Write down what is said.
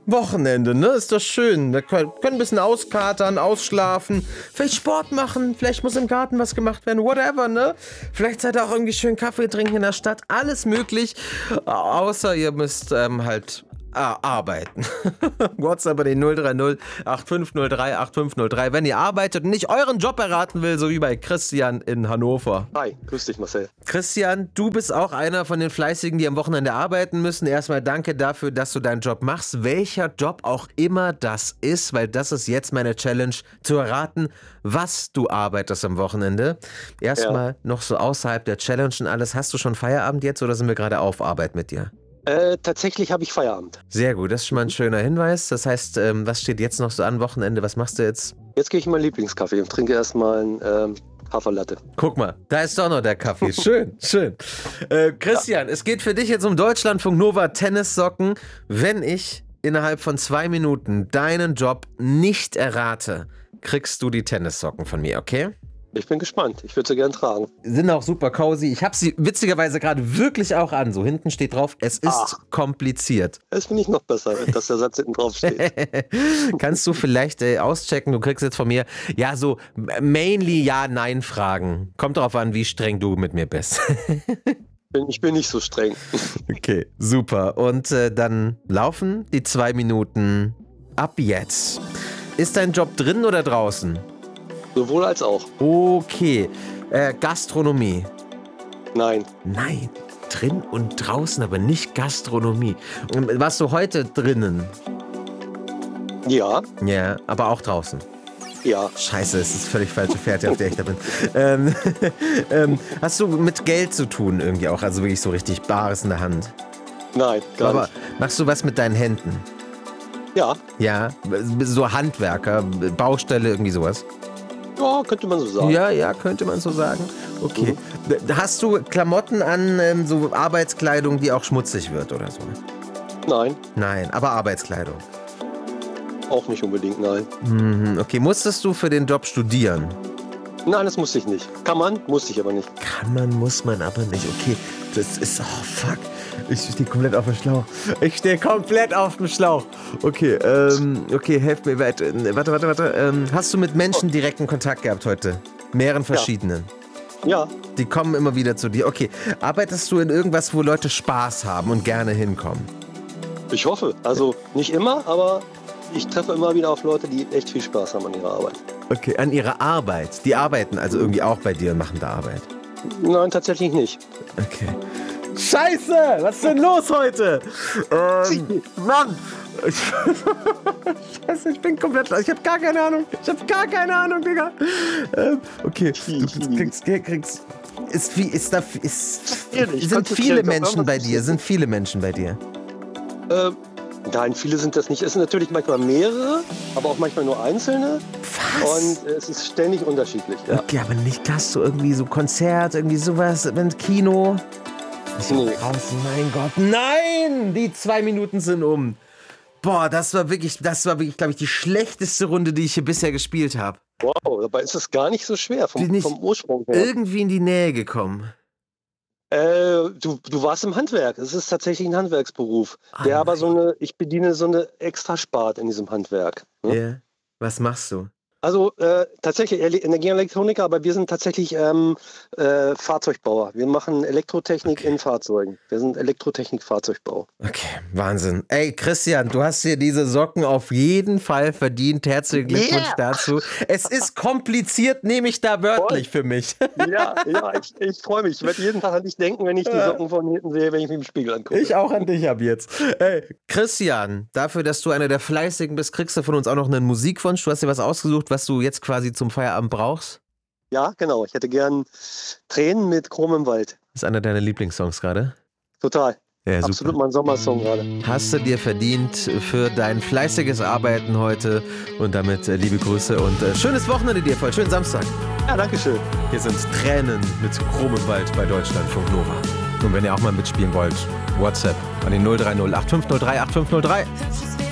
Wochenende, ne? Ist doch schön. Wir können ein bisschen auskatern, ausschlafen, vielleicht Sport machen, vielleicht muss im Garten was gemacht werden, whatever, ne? Vielleicht seid ihr auch irgendwie schön Kaffee trinken in der Stadt. Alles möglich, außer ihr müsst halt arbeiten. WhatsApp den 030 8503 8503. Wenn ihr arbeitet und nicht euren Job erraten will, so wie bei Christian in Hannover. Hi, grüß dich Marcel. Christian, du bist auch einer von den Fleißigen, die am Wochenende arbeiten müssen. Erstmal danke dafür, dass du deinen Job machst. Welcher Job auch immer das ist, weil das ist jetzt meine Challenge, zu erraten, was du arbeitest am Wochenende. Erstmal noch so außerhalb der Challenge und alles. Hast du schon Feierabend jetzt oder sind wir gerade auf Arbeit mit dir? Tatsächlich habe ich Feierabend. Sehr gut, das ist schon mal ein schöner Hinweis. Das heißt, was steht jetzt noch so an Wochenende? Was machst du jetzt? Jetzt gehe ich in meinen Lieblingskaffee und trinke erstmal einen Haferlatte. Guck mal, da ist doch noch der Kaffee. Schön, schön. Christian, es geht für dich jetzt um Deutschlandfunk Nova Tennissocken. Wenn ich innerhalb von 2 Minuten deinen Job nicht errate, kriegst du die Tennissocken von mir, okay? Ich bin gespannt. Ich würde sie gern tragen. Sind auch super cozy. Ich habe sie witzigerweise gerade wirklich auch an. So hinten steht drauf, es ist kompliziert. Das finde ich noch besser, dass der Satz hinten drauf steht. Kannst du vielleicht auschecken, du kriegst jetzt von mir, ja so mainly Ja-Nein-Fragen. Kommt darauf an, wie streng du mit mir bist. Ich bin nicht so streng. Okay, super. Und dann laufen die 2 Minuten ab jetzt. Ist dein Job drin oder draußen? Sowohl als auch. Okay. Gastronomie. Nein. Nein. Drin und draußen, aber nicht Gastronomie. Und warst du heute drinnen? Ja. Ja, aber auch draußen. Ja. Scheiße, es ist völlig falsche Fährte, auf der ich da bin. Hast du mit Geld zu tun irgendwie auch? Also wirklich so richtig Bares in der Hand? Nein, gar aber nicht. Machst du was mit deinen Händen? Ja. Ja, so Handwerker, Baustelle, irgendwie sowas? Ja, könnte man so sagen. Ja, könnte man so sagen. Okay. Hast du Klamotten an, so Arbeitskleidung, die auch schmutzig wird oder so? Nein. Nein, aber Arbeitskleidung. Auch nicht unbedingt, nein. Okay, musstest du für den Job studieren? Nein, das musste ich nicht. Kann man, musste ich aber nicht. Kann man, muss man aber nicht. Okay, das ist, oh fuck. Ich stehe komplett auf dem Schlauch. Okay, helf mir weiter. Warte. Hast du mit Menschen direkten Kontakt gehabt heute? Mehreren verschiedenen? Ja. Die kommen immer wieder zu dir. Okay, arbeitest du in irgendwas, wo Leute Spaß haben und gerne hinkommen? Ich hoffe. Also nicht immer, aber ich treffe immer wieder auf Leute, die echt viel Spaß haben an ihrer Arbeit. Okay, an ihrer Arbeit. Die arbeiten also irgendwie auch bei dir und machen da Arbeit? Nein, tatsächlich nicht. Okay. Scheiße, was ist denn los heute? Mann! Scheiße, ich bin komplett... Ich hab gar keine Ahnung. Digga. Okay, du kriegst... Sind viele Menschen bei dir? Nein, viele sind das nicht. Es sind natürlich manchmal mehrere, aber auch manchmal nur einzelne. Was? Und es ist ständig unterschiedlich. Ja. Okay, aber nicht Gast, irgendwie so Konzert, irgendwie sowas, Kino... Nee. Draußen, mein Gott, nein! Die 2 Minuten sind um. Boah, das war wirklich, glaube ich, die schlechteste Runde, die ich hier bisher gespielt habe. Wow, dabei ist es gar nicht so schwer vom Ursprung her. Irgendwie in die Nähe gekommen. Du warst im Handwerk. Es ist tatsächlich ein Handwerksberuf. Ich bediene so eine Extrasparte in diesem Handwerk. Ja. Yeah. Was machst du? Also tatsächlich Energieelektroniker, aber wir sind tatsächlich Fahrzeugbauer. Wir machen Elektrotechnik in Fahrzeugen. Wir sind Elektrotechnik-Fahrzeugbau. Okay, Wahnsinn. Ey, Christian, du hast dir diese Socken auf jeden Fall verdient. Herzlichen Glückwunsch dazu. Es ist kompliziert, nehme ich da wörtlich für mich. Ja, ich freue mich. Ich werde jeden Tag an dich denken, wenn ich die Socken von hinten sehe, wenn ich mich im Spiegel angucke. Ich auch an dich ab jetzt. Ey, Christian, dafür, dass du einer der Fleißigen bist, kriegst du von uns auch noch einen Musikwunsch. Du hast dir was ausgesucht, was du jetzt quasi zum Feierabend brauchst? Ja, genau. Ich hätte gern Tränen mit Chrom im Wald. Das ist einer deiner Lieblingssongs gerade? Total. Ja, absolut mein Sommersong gerade. Hast du dir verdient für dein fleißiges Arbeiten heute und damit liebe Grüße und schönes Wochenende dir, voll schönen Samstag. Ja, danke schön. Hier sind Tränen mit Chrom im Wald bei Deutschlandfunk Nova. Und wenn ihr auch mal mitspielen wollt, WhatsApp an den 030 8503 8503.